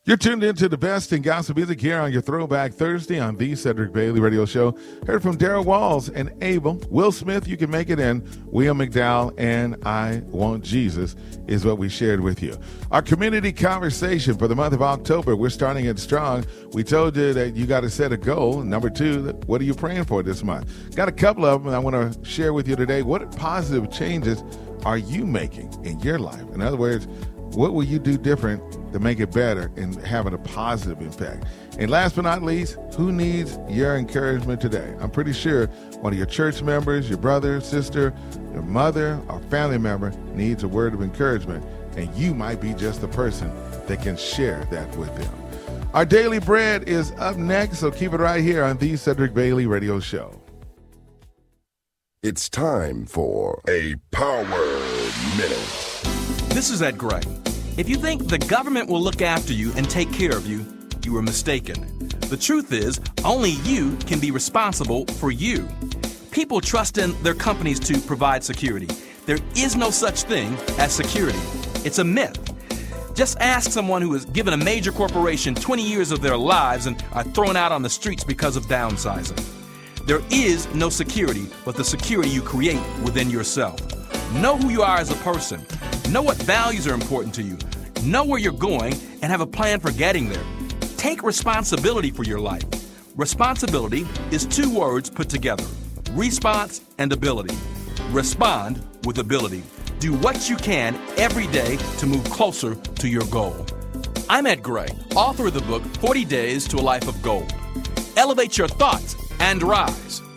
You're tuned into the best in gospel music here on your Throwback Thursday on the Cedric Bailey Radio Show. Heard from Darrell Walls and Abel. Will Smith, You Can Make It In. William McDowell and I Want Jesus is what we shared with you. Our community conversation for the month of October, we're starting it strong. We told you that you got to set a goal. Number two, what are you praying for this month? Got a couple of them I want to share with you today. What positive changes are you making in your life? In other words, what will you do different to make it better and having a positive impact? And last but not least, who needs your encouragement today? I'm pretty sure one of your church members, your brother, sister, your mother, or family member needs a word of encouragement, and you might be just the person that can share that with them. Our Daily Bread is up next, so keep it right here on the Cedric Bailey Radio Show. It's time for a Power Minute. This is Ed Gray. If you think the government will look after you and take care of you, you are mistaken. The truth is, only you can be responsible for you. People trust in their companies to provide security. There is no such thing as security. It's a myth. Just ask someone who has given a major corporation 20 years of their lives and are thrown out on the streets because of downsizing. There is no security but the security you create within yourself. Know who you are as a person. Know what values are important to you. Know where you're going and have a plan for getting there. Take responsibility for your life. Responsibility is two words put together: response and ability. Respond with ability. Do what you can every day to move closer to your goal. I'm Ed Gray, author of the book 40 Days to a Life of Gold. Elevate your thoughts and rise.